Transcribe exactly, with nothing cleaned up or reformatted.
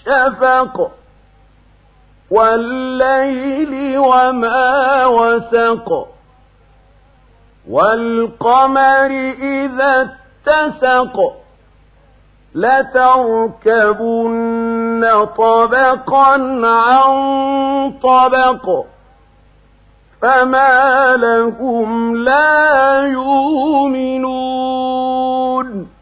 شفق والليل وما وسق والقمر إذا اتسق لتركبن طبقا عن طبق فما لهم لا يؤمنون